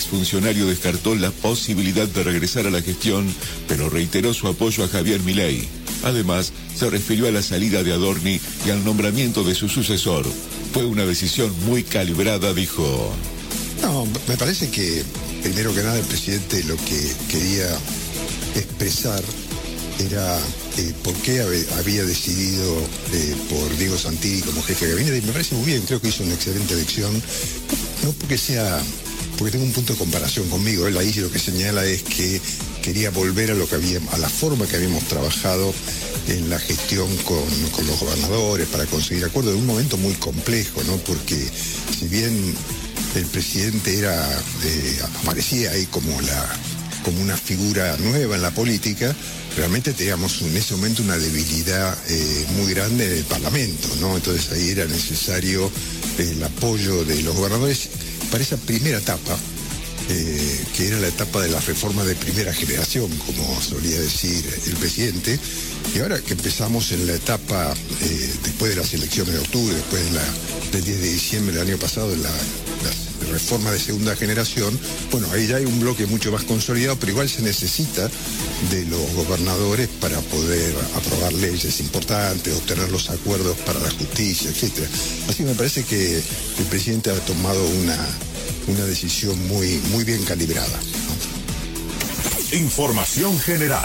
exfuncionario descartó la posibilidad de regresar a la gestión, pero reiteró su apoyo a Javier Milei. Además, se refirió a la salida de Adorni y al nombramiento de su sucesor. Fue una decisión muy calibrada, dijo. No, me parece que, primero que nada, el presidente lo que quería expresar era por qué había decidido por Diego Santilli como jefe de gabinete, y me parece muy bien, creo que hizo una excelente elección, no porque tenga un punto de comparación conmigo, él ahí lo que señala es que quería volver a la forma que habíamos trabajado en la gestión con los gobernadores para conseguir acuerdos en un momento muy complejo, ¿no? Porque si bien el presidente aparecía ahí como una figura nueva en la política, realmente teníamos en ese momento una debilidad muy grande en el Parlamento, ¿no? Entonces ahí era necesario el apoyo de los gobernadores para esa primera etapa, que era la etapa de la reforma de primera generación, como solía decir el presidente, y ahora que empezamos en la etapa, después de las elecciones de octubre, después del 10 de diciembre del año pasado, la reforma de segunda generación, bueno, ahí ya hay un bloque mucho más consolidado, pero igual se necesita de los gobernadores para poder aprobar leyes importantes, obtener los acuerdos para la justicia, etc. Así me parece que el presidente ha tomado una decisión muy bien calibrada, ¿no? Información general.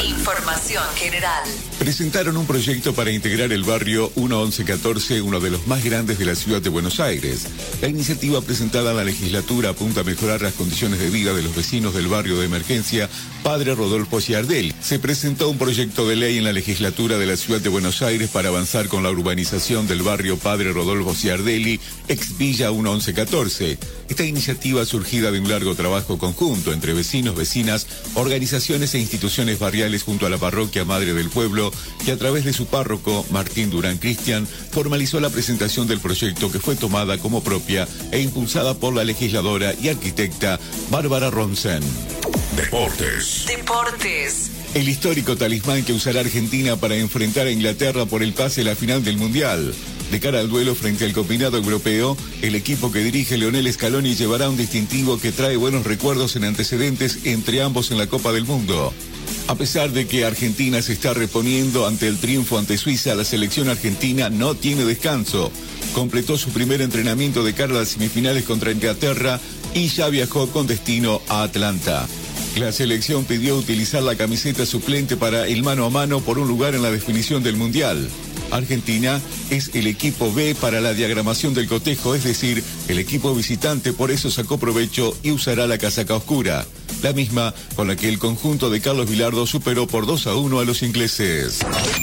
Presentaron un proyecto para integrar el barrio 1114, uno de los más grandes de la ciudad de Buenos Aires. La iniciativa presentada en la legislatura apunta a mejorar las condiciones de vida de los vecinos del barrio de emergencia Padre Rodolfo Giardelli. Se presentó un proyecto de ley en la legislatura de la ciudad de Buenos Aires para avanzar con la urbanización del barrio Padre Rodolfo Giardelli, ex Villa 1114. Esta iniciativa, surgida de un largo trabajo conjunto entre vecinos, vecinas, organizaciones e instituciones barriales junto a la parroquia Madre del Pueblo, que a través de su párroco, Martín Durán Cristian, formalizó la presentación del proyecto, que fue tomada como propia e impulsada por la legisladora y arquitecta Bárbara Ronsen. Deportes. El histórico talismán que usará Argentina para enfrentar a Inglaterra por el pase a la final del Mundial. De cara al duelo frente al combinado europeo, el equipo que dirige Lionel Scaloni llevará un distintivo que trae buenos recuerdos en antecedentes entre ambos en la Copa del Mundo. A pesar de que Argentina se está reponiendo ante el triunfo ante Suiza, la selección argentina no tiene descanso. Completó su primer entrenamiento de cara a las semifinales contra Inglaterra y ya viajó con destino a Atlanta. La selección pidió utilizar la camiseta suplente para el mano a mano por un lugar en la definición del Mundial. Argentina es el equipo B para la diagramación del cotejo, es decir, el equipo visitante, por eso sacó provecho y usará la casaca oscura, la misma con la que el conjunto de Carlos Bilardo superó por 2-1 a los ingleses.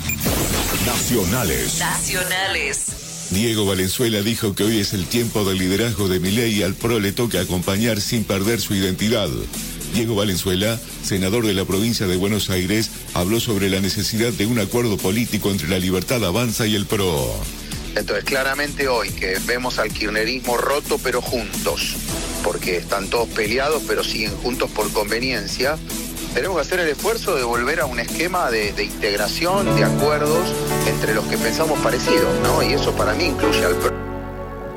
Nacionales. Diego Valenzuela dijo que hoy es el tiempo del liderazgo de Milei y al PRO le toca acompañar sin perder su identidad. Diego Valenzuela, senador de la provincia de Buenos Aires, habló sobre la necesidad de un acuerdo político entre la Libertad Avanza y el PRO. Entonces, claramente hoy que vemos al kirchnerismo roto pero juntos, porque están todos peleados pero siguen juntos por conveniencia, tenemos que hacer el esfuerzo de volver a un esquema de integración, de acuerdos entre los que pensamos parecidos, ¿no? Y eso para mí incluye al PRO.